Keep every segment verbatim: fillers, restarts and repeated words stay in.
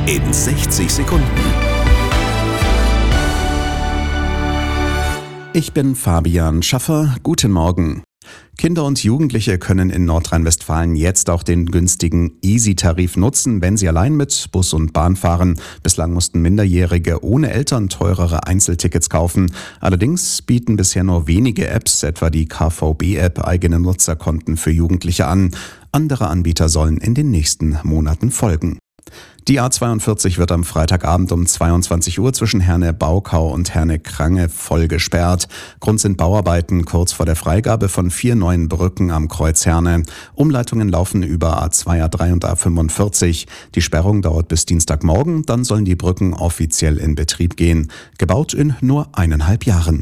in sechzig Sekunden. Ich bin Fabian Schaffer. Guten Morgen. Kinder und Jugendliche können in Nordrhein-Westfalen jetzt auch den günstigen Easy-Tarif nutzen, wenn sie allein mit Bus und Bahn fahren. Bislang mussten Minderjährige ohne Eltern teurere Einzeltickets kaufen. Allerdings bieten bisher nur wenige Apps, etwa die K V B-App, eigene Nutzerkonten für Jugendliche an. Andere Anbieter sollen in den nächsten Monaten folgen. Die A zweiundvierzig wird am Freitagabend um zweiundzwanzig Uhr zwischen Herne-Baukau und Herne-Krange voll gesperrt. Grund sind Bauarbeiten kurz vor der Freigabe von vier neuen Brücken am Kreuz Herne. Umleitungen laufen über A zwei, A drei und A fünfundvierzig. Die Sperrung dauert bis Dienstagmorgen, dann sollen die Brücken offiziell in Betrieb gehen. Gebaut in nur eineinhalb Jahren.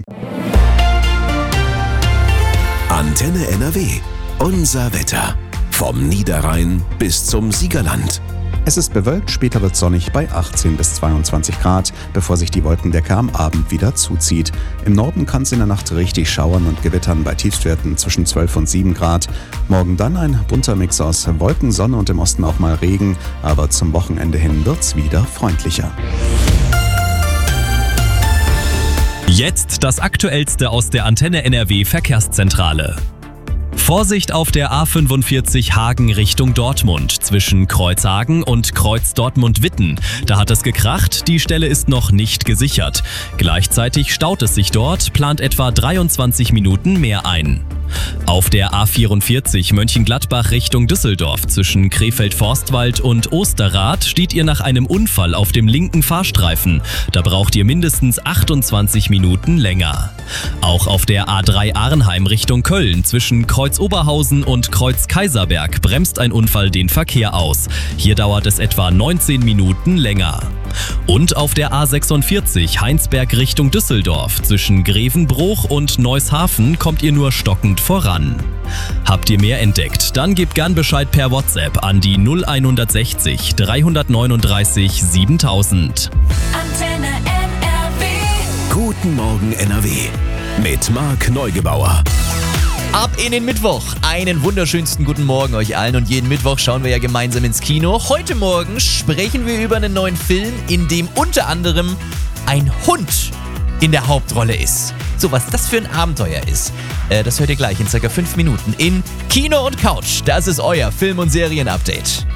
Antenne N R W. Unser Wetter. Vom Niederrhein bis zum Siegerland. Es ist bewölkt, später wird sonnig bei achtzehn bis zweiundzwanzig Grad, bevor sich die Wolkendecke am Abend wieder zuzieht. Im Norden kann es in der Nacht richtig schauern und gewittern bei Tiefstwerten zwischen zwölf und sieben Grad. Morgen dann ein bunter Mix aus Wolken, Sonne und im Osten auch mal Regen, aber zum Wochenende hin wird's wieder freundlicher. Jetzt das Aktuellste aus der Antenne N R W Verkehrszentrale. Vorsicht auf der A fünfundvierzig Hagen Richtung Dortmund zwischen Kreuzhagen und Kreuz Dortmund-Witten. Da hat es gekracht, die Stelle ist noch nicht gesichert. Gleichzeitig staut es sich dort, plant etwa dreiundzwanzig Minuten mehr ein. Auf der A vierundvierzig Mönchengladbach Richtung Düsseldorf zwischen Krefeld-Forstwald und Osterrath steht ihr nach einem Unfall auf dem linken Fahrstreifen. Da braucht ihr mindestens achtundzwanzig Minuten länger. Auch auf der A drei Arnheim Richtung Köln zwischen Kreuz Oberhausen und Kreuz Kaiserberg bremst ein Unfall den Verkehr aus. Hier dauert es etwa neunzehn Minuten länger. Und auf der A sechsundvierzig Heinsberg Richtung Düsseldorf zwischen Grevenbruch und Neushafen kommt ihr nur stockend voran. Habt ihr mehr entdeckt? Dann gebt gern Bescheid per WhatsApp an die null hundertsechzig dreihundertneununddreißig siebentausend. Antenne N R W. Guten Morgen N R W mit Marc Neugebauer. Ab in den Mittwoch. Einen wunderschönsten guten Morgen euch allen und jeden Mittwoch schauen wir ja gemeinsam ins Kino. Heute Morgen sprechen wir über einen neuen Film, in dem unter anderem ein Hund in der Hauptrolle ist. So, was das für ein Abenteuer ist, äh, das hört ihr gleich in circa fünf Minuten in Kino und Couch. Das ist euer Film- und Serien-Update.